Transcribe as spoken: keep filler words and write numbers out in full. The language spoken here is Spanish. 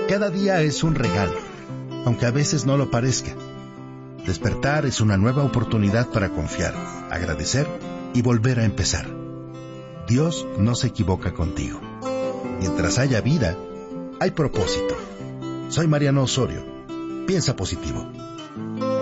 Cada día es un regalo, aunque a veces no lo parezca. Despertar es una nueva oportunidad para confiar, agradecer y volver a empezar. Dios no se equivoca contigo. Mientras haya vida, hay propósito. Soy Mariano Osorio. Piensa positivo.